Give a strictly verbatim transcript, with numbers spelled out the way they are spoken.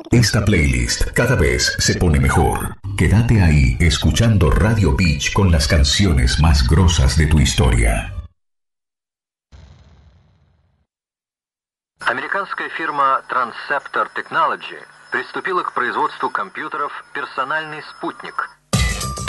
Esta playlist cada vez se pone mejor. Quédate ahí escuchando Radio Beach con las canciones más grosas de tu historia. Американская фирма Transceptor Technology приступила к производству компьютеров «Персональный спутник»,